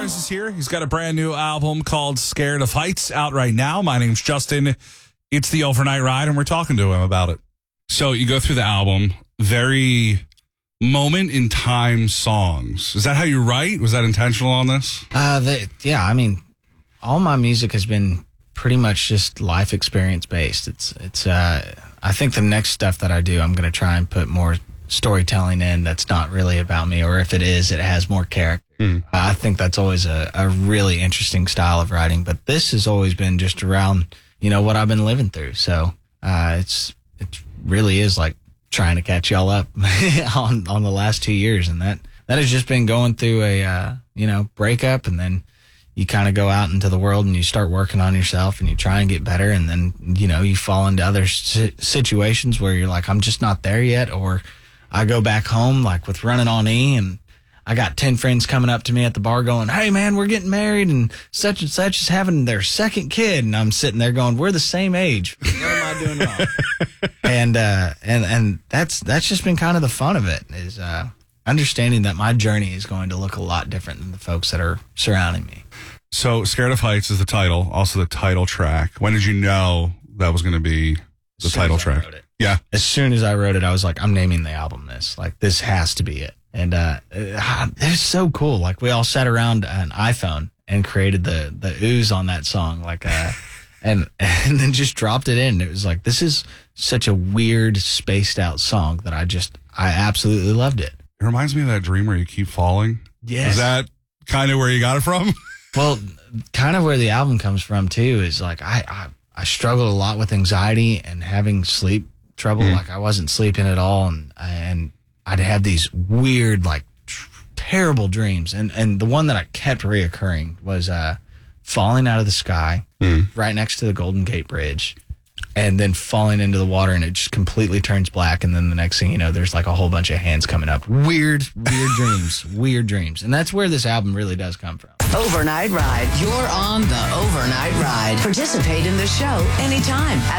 Barnes is here. He's got a brand new album called Scared of Heights out right now. My name's Justin. It's the Overnight Ride, and we're talking to him about it. So you go through the album, very moment in time songs. Is that how you write? Was that intentional on this? Yeah, I mean, all my music has been pretty much just life experience based. It's I think the next stuff that I do, I'm going to try and put more storytelling in that's not really about me, or if it is, it has more character. I think that's always a really interesting style of writing, but this has always been just around, what I've been living through. So it really is like trying to catch y'all up on the last 2 years, and that has just been going through a breakup, and then you kind of go out into the world and you start working on yourself and you try and get better, and then you fall into other situations where you're like, I'm just not there yet. Or I go back home like with Running on E, and I got 10 friends coming up to me at the bar going, hey man, we're getting married and such is having their second kid. And I'm sitting there going, we're the same age. What am I doing wrong? And that's just been kind of the fun of it, is understanding that my journey is going to look a lot different than the folks that are surrounding me. So Scared of Heights is the title, also the title track. When did you know that was going to be the title track? Yeah. As soon as I wrote it, I was like, I'm naming the album this. Like, this has to be it. And it's so cool. Like, we all sat around an iPhone and created the ooze on that song, like and then just dropped it in. It was like, this is such a weird, spaced out song that I absolutely loved it. It reminds me of that dream where you keep falling. Yes. Is that kind of where you got it from? Well, kind of where the album comes from too is like I struggled a lot with anxiety and having sleep trouble. Like, I wasn't sleeping at all, and I'd have these weird, like, terrible dreams. And the one that I kept reoccurring was falling out of the sky right next to the Golden Gate Bridge, and then falling into the water, and it just completely turns black. And then the next thing you know, there's like a whole bunch of hands coming up. Weird dreams, weird dreams. And that's where this album really does come from. Overnight Ride. You're on the Overnight Ride. Participate in the show anytime at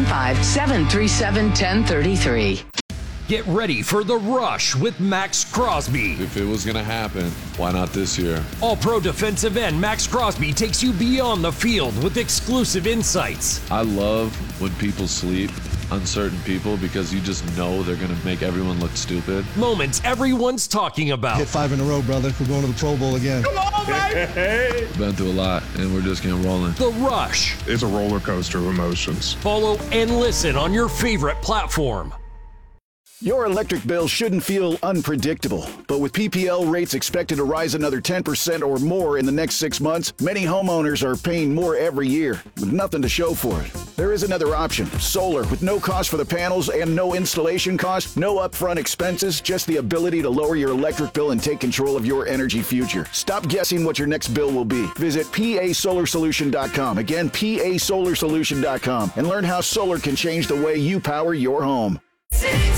615-737-1033. Get ready for The Rush with Max Crosby. If it was going to happen, why not this year? All-Pro defensive end Max Crosby takes you beyond the field with exclusive insights. I love when people sleep on certain people because you just know they're going to make everyone look stupid. Moments everyone's talking about. Hit 5 in a row, brother. We're going to the Pro Bowl again. Come on, baby! Been through a lot, and we're just getting rolling. The Rush. It's a roller coaster of emotions. Follow and listen on your favorite platform. Your electric bill shouldn't feel unpredictable, but with PPL rates expected to rise another 10% or more in the next 6 months, many homeowners are paying more every year with nothing to show for it. There is another option, solar, with no cost for the panels and no installation cost, no upfront expenses, just the ability to lower your electric bill and take control of your energy future. Stop guessing what your next bill will be. Visit PASolarSolution.com. Again, PASolarSolution.com, and learn how solar can change the way you power your home.